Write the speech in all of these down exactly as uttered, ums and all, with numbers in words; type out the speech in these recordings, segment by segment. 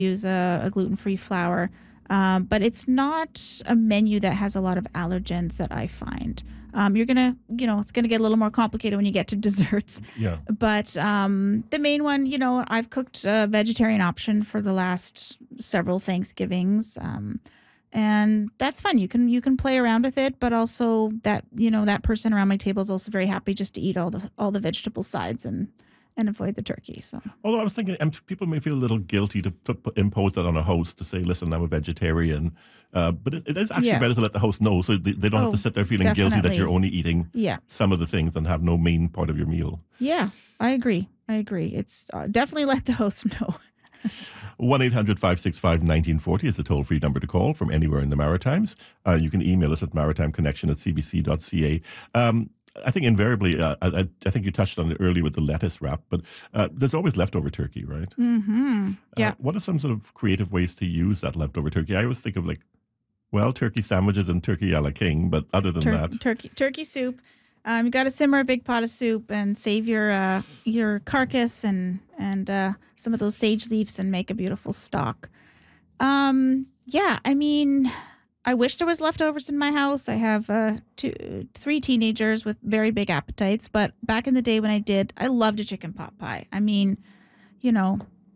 use a, a gluten-free flour. Um, but it's not a menu that has a lot of allergens that I find. Um, you're gonna, you know, it's gonna get a little more complicated when you get to desserts. Yeah. But um, the main one, you know, I've cooked a vegetarian option for the last several Thanksgivings, um, and that's fun. You can you can play around with it, but also that you know that person around my table is also very happy just to eat all the all the vegetable sides and and avoid the turkey. So Although I was thinking, and people may feel a little guilty to put, put, impose that on a host to say, "Listen, I'm a vegetarian," uh, but it, it is actually yeah, better to let the host know, so they, they don't have to oh, sit there feeling guilty that you're definitely, only eating yeah. some of the things and have no main part of your meal. Yeah, I agree. I agree. It's uh, definitely let the host know. one eight hundred five six five one nine four zero is the toll free number to call from anywhere in the Maritimes. Uh, you can email us at maritimeconnection at c b c dot c a. Um, I think invariably, uh, I, I think you touched on it earlier with the lettuce wrap, but uh, there's always leftover turkey, right? Mm-hmm. Uh, Yeah. what are some sort of creative ways to use that leftover turkey? I always think of like, well, turkey sandwiches and turkey a la king, but other than Tur- that, turkey turkey soup. Um, you got to simmer a big pot of soup and save your uh, your carcass and and uh, some of those sage leaves and make a beautiful stock. Um, yeah, I mean, I wish there was leftovers in my house. I have uh, two, three teenagers with very big appetites, but back in the day when I did, I loved a chicken pot pie. I mean, you know,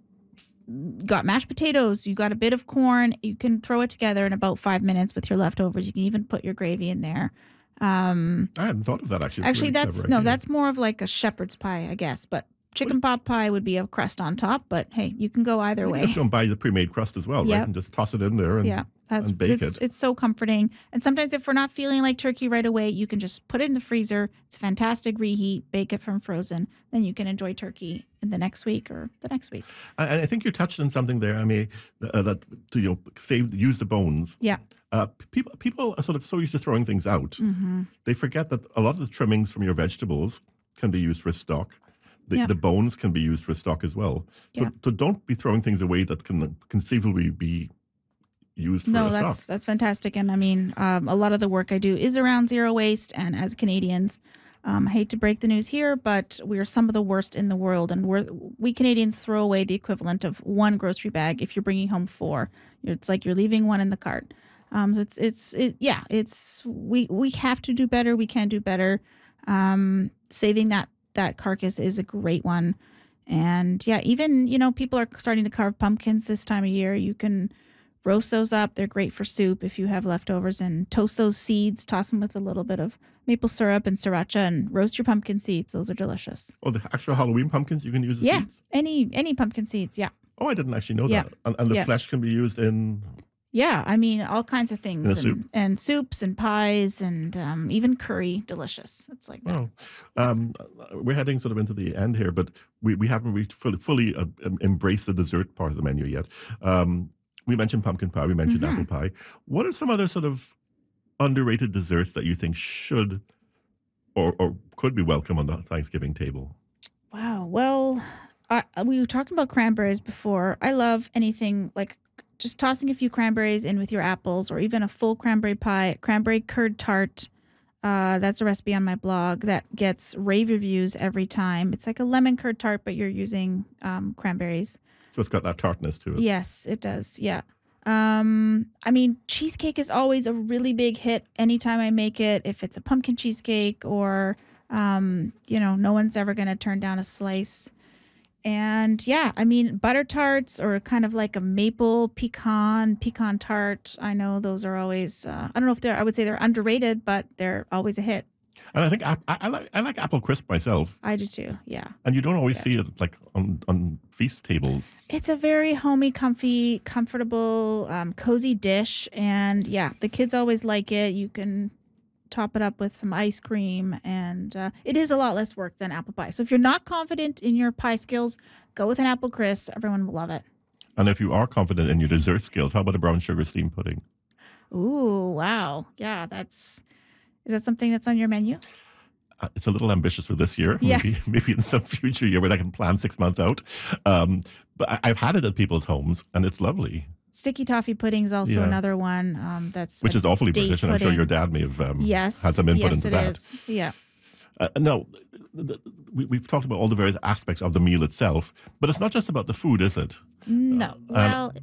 got mashed potatoes, you got a bit of corn, you can throw it together in about five minutes with your leftovers. You can even put your gravy in there. Um, I hadn't thought of that actually. It's a actually, really that's clever no, idea. that's more of like a shepherd's pie, I guess. But Well, chicken pot pie would be a crust on top. But hey, you can go either you can just way. go and buy the pre-made crust as well, right? Yep. And just toss it in there Yeah, and, that's and bake it's it. it's so comforting. And sometimes if we're not feeling like turkey right away, you can just put it in the freezer. It's a fantastic reheat, bake it from frozen, then you can enjoy turkey in the next week or the next week. I, I think you touched on something there. I mean, uh, that to you know, save use the bones. Yeah. Uh, people people are sort of so used to throwing things out, Mm-hmm. they forget that a lot of the trimmings from your vegetables can be used for stock. The, Yeah. the bones can be used for stock as well. So, Yeah. so don't be throwing things away that can conceivably be used for No, a stock. that's that's fantastic. And I mean, um, a lot of the work I do is around zero waste. And as Canadians, um, I hate to break the news here, but we are some of the worst in the world. And we're we Canadians throw away the equivalent of one grocery bag if you're bringing home four. It's like you're leaving one in the cart. Um, so it's it's it, yeah, it's we we have to do better. We can do better. Um, saving that that carcass is a great one. And yeah, even you know people are starting to carve pumpkins this time of year. You can roast those up. They're great for soup if you have leftovers, and toast those seeds, toss them with a little bit of maple syrup and sriracha, and roast your pumpkin seeds. Those are delicious. Oh, the actual Halloween pumpkins, you can use the Yeah, seeds? any any pumpkin seeds. Yeah, Oh, I didn't actually know yeah, that. And, and the yeah, flesh can be used in yeah. I mean, all kinds of in a things, soup. and and soups and pies, and um, even curry. Delicious. It's like that. Oh, Yeah. um, we're heading sort of into the end here, but we, we haven't reached fully, fully uh, em- embraced the dessert part of the menu yet. Um, we mentioned pumpkin pie, we mentioned apple Hmm. pie. What are some other sort of underrated desserts that you think should or, or could be welcome on the Thanksgiving table? Wow. Well, I, we were talking about cranberries before. I love anything like just tossing a few cranberries in with your apples or even a full cranberry pie, cranberry curd tart. Uh, that's a recipe on my blog that gets rave reviews every time. It's like a lemon curd tart, but you're using um, cranberries. So it's got that tartness to it. Yes, it does. Yeah. Um, I mean, cheesecake is always a really big hit anytime I make it. If it's a pumpkin cheesecake or, um, you know, no one's ever going to turn down a slice. And yeah, I mean, butter tarts or kind of like a maple pecan, pecan tart. I know those are always, uh, I don't know if they're, I would say they're underrated, but they're always a hit. And I think ap- I, I like I like apple crisp myself, I do too. Yeah. and you don't always Yeah. see it like on, on feast tables. It's a very homey, comfy, comfortable, um, cozy dish. And yeah, the kids always like it. You can top it up with some ice cream. And uh, it is a lot less work than apple pie. So if you're not confident in your pie skills, go with an apple crisp. Everyone will love it. And if you are confident in your dessert skills, how about a brown sugar steamed pudding? Ooh, wow. Yeah, that's, is that something that's on your menu? Uh, It's a little ambitious for this year. Yeah. Maybe maybe in some future year when I can plan six months out. Um, but I, I've had it at people's homes, and it's lovely, Sticky toffee pudding is also Yeah. another one. Um, that's which a is awfully date British, and I'm sure pudding. your dad may have um, Yes. had some input Yes, into it that. is. Yeah. Uh, no, th- th- we, we've talked about all the various aspects of the meal itself, but it's not just about the food, is it? No. And Well,